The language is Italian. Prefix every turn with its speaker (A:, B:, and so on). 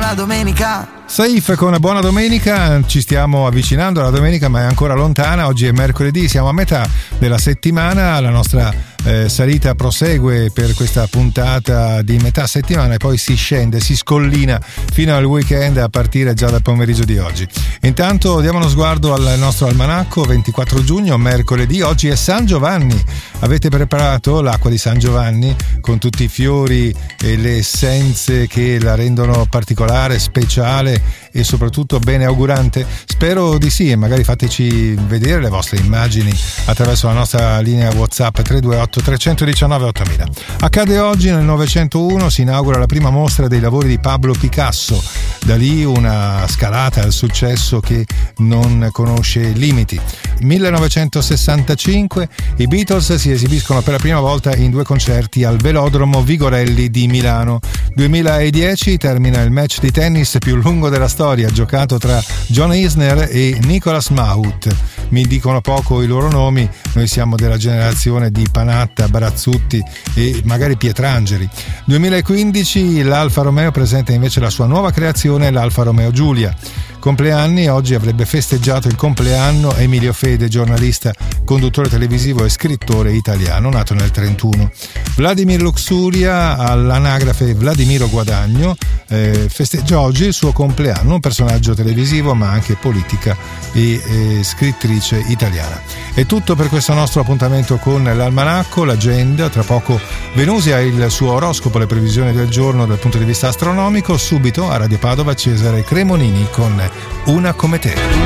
A: buona domenica.
B: Saif con buona domenica, ci stiamo avvicinando alla domenica ma è ancora lontana, oggi è mercoledì, siamo a metà della settimana, la nostra salita prosegue per questa puntata di metà settimana e poi si scende, si scollina fino al weekend a partire già dal pomeriggio di oggi. Intanto diamo uno sguardo al nostro almanacco, 24 giugno, mercoledì, oggi è San Giovanni. Avete preparato l'acqua di San Giovanni con tutti i fiori e le essenze che la rendono particolare, speciale e soprattutto bene augurante? Spero di sì, e magari fateci vedere le vostre immagini attraverso la nostra linea WhatsApp 328 319 8000. Accade oggi nel 901, si inaugura la prima mostra dei lavori di Pablo Picasso, da lì una scalata al successo che non conosce limiti. 1965 i Beatles si esibiscono per la prima volta in 2 concerti al Velodromo Vigorelli di Milano. 2010 termina il match di tennis più lungo della storia, giocato tra John Isner e Nicolas Mahut. Mi dicono poco i loro nomi, noi siamo della generazione di Panatta, Barazzutti e magari Pietrangeli. 2015 l'Alfa Romeo presenta invece la sua nuova creazione, l'Alfa Romeo Giulia. Compleanni, oggi avrebbe festeggiato il compleanno Emilio Fede, giornalista, conduttore televisivo e scrittore italiano, nato nel 31. Vladimir Luxuria, all'anagrafe Vladimiro Guadagno, festeggia oggi il suo compleanno, un personaggio televisivo ma anche politica e scrittrice italiana. È tutto per questo nostro appuntamento con l'almanacco, l'agenda, tra poco Venusia ha il suo oroscopo, le previsioni del giorno dal punto di vista astronomico, subito a Radio Padova Cesare Cremonini con Una come te.